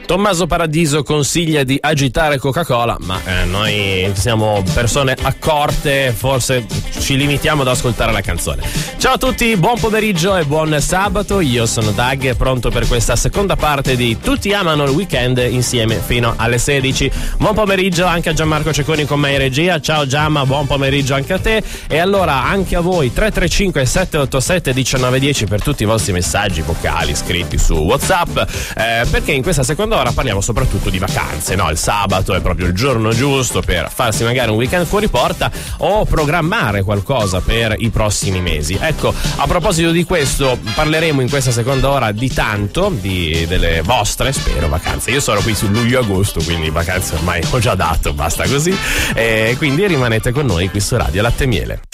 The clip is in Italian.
Tommaso Paradiso consiglia di agitare Coca-Cola, ma noi siamo persone accorte, forse ci limitiamo ad ascoltare la canzone. Ciao a tutti, buon pomeriggio e buon sabato, io sono Doug, pronto per questa seconda parte di Tutti amano il weekend insieme fino alle 16. Buon pomeriggio anche a Gianmarco Cecconi con me in regia, ciao Giamma, buon pomeriggio anche a te. E allora anche a voi 335 787 1910 per tutti i vostri messaggi vocali scritti su WhatsApp, perché in questa seconda ora parliamo soprattutto di vacanze, no? Il sabato è proprio il giorno giusto per farsi magari un weekend fuori porta o programmare qualcosa per i prossimi mesi. Ecco, a proposito di questo, parleremo in questa seconda ora di tanto, delle vostre, spero, vacanze. Io sono qui su luglio-agosto, quindi vacanze ormai ho già dato, basta così. Quindi rimanete con noi qui su Radio Latte e Miele.